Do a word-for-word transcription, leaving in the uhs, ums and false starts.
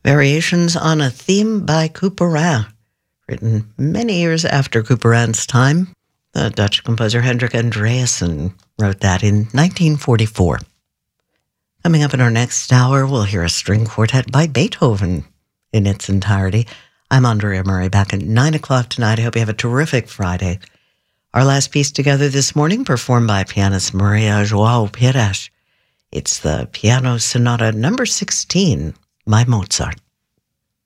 Variations on a Theme by Couperin, written many years after Couperin's time. The Dutch composer Hendrik Andreasen wrote that in nineteen forty-four. Coming up in our next hour, we'll hear a string quartet by Beethoven in its entirety. I'm Andrea Murray, back at nine o'clock tonight. I hope you have a terrific Friday. Our last piece together this morning, performed by pianist Maria João Pires. It's the Piano Sonata number sixteen by Mozart.